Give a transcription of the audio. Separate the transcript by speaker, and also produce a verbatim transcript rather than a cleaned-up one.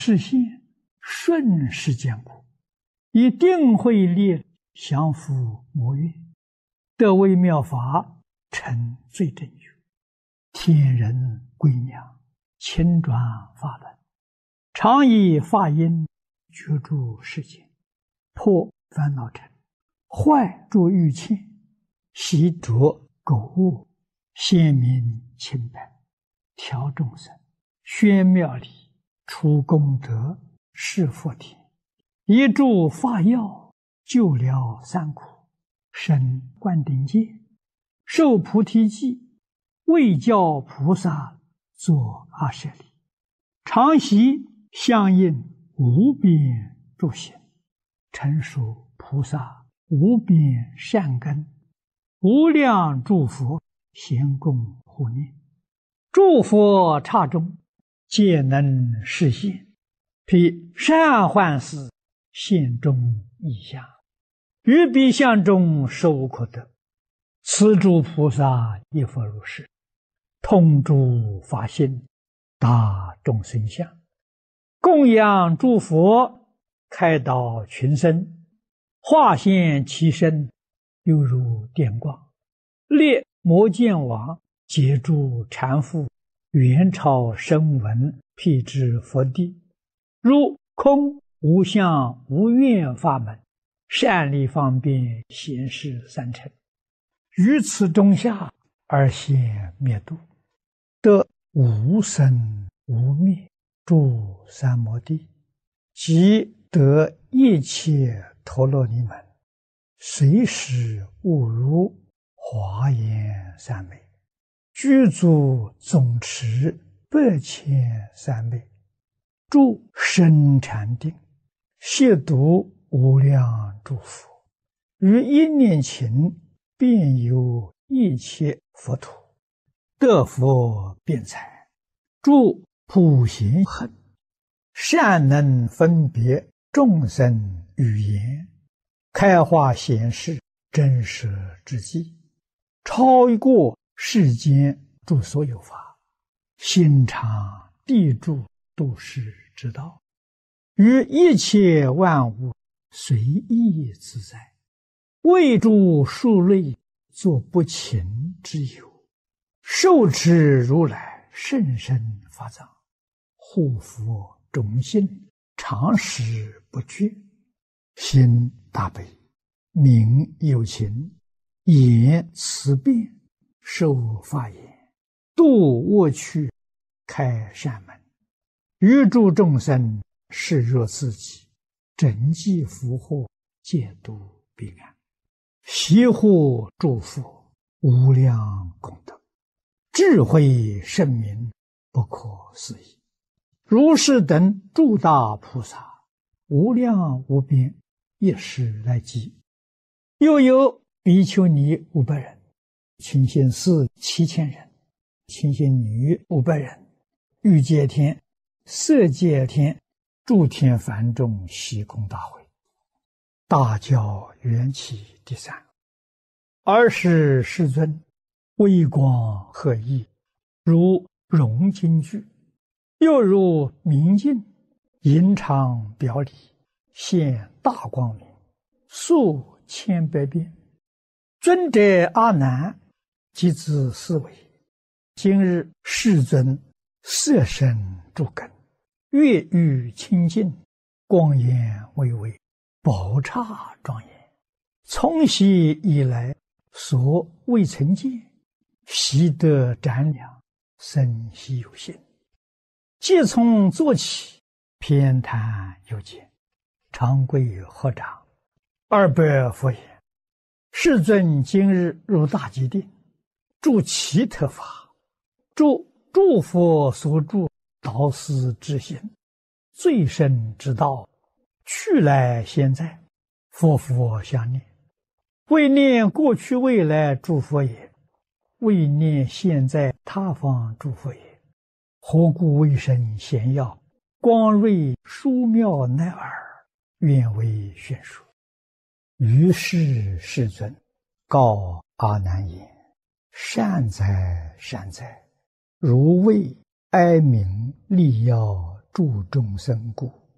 Speaker 1: 视线顺世间故，一定会立降伏魔怨，得为妙法，成最正觉，天人归娘，轻转法轮，常以法音觉住世间，破烦恼尘，坏诸欲欠，习着垢恶，显明清白，调众生，宣妙理，除功德，示福田，一助法药，救了三苦，生灌顶戒，受菩提记，为教菩萨作阿舍利，常习相应无边诸行，成熟菩萨无边善根，无量诸佛咸共护念，诸佛刹中皆能示现，披善幻事现中异相，于彼相中实无可得。此诸菩萨亦复如是，通诸法性，达众生相，供养诸佛，开导群生，化现其身，犹如电光，列摩见王，截住禅父，元朝声闻，辟支佛地，如空无相无愿法门，善利方便显示三乘，于此中下而现灭度，得无生无灭诸三摩地，即得一切陀罗尼门，随时悟如华严三昧，具足总持百千三昧，住深禅定，亵渎无量诸佛，于一念情遍游一切佛土，得佛辩才，住普贤恨，善能分别众生语言，开化显示真实之际，超过世间诸所有法，心常地住度世之道，于一切万物随意自在，为诸数类作不勤之友，受持如来甚深法藏，护佛种心，常时不绝，心大悲，名有情，言慈辩，受法言，度恶趣，开善门，于诸众生视若自己，整济福祸，戒度彼岸，悉护诸佛，无量功德，智慧圣明，不可思议。如是等诸大菩萨，无量无边，一时来集。又有比丘尼五百人，清心寺七千人，清心女五百人，欲界天、色界天、诸天梵众悉空大会，大教缘起第三。尔时世尊微光赫熠，如融金具，又如明镜，银常表里，现大光明，数千百变。尊者阿难即自思维，今日世尊色身诸根，月欲清净，光颜巍巍，宝刹庄严，从昔以来所未曾见，习得瞻仰，生希有心。即从坐起，偏袒右肩，长跪合掌，二百佛言：世尊今日入大吉定，住其特法，住诸佛所住导师之行，最深之道，去来现在，佛佛相念，为念过去未来诸佛也，为念现在他方诸佛也。何故为生贤要，光瑞殊妙乃尔，愿为宣说。于是世尊告阿难言：善哉善哉，如为哀鸣利要助众生故。